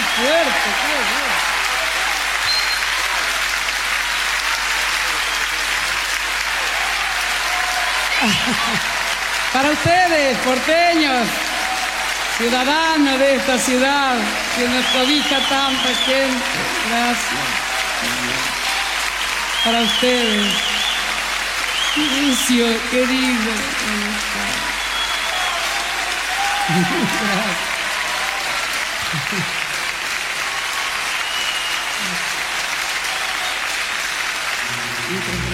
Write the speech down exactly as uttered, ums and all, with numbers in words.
fuerte, qué bien. Para ustedes, porteños, ciudadanos de esta ciudad, que nos cobija tanta gente, gracias. Para ustedes, Lucio, querido, gracias.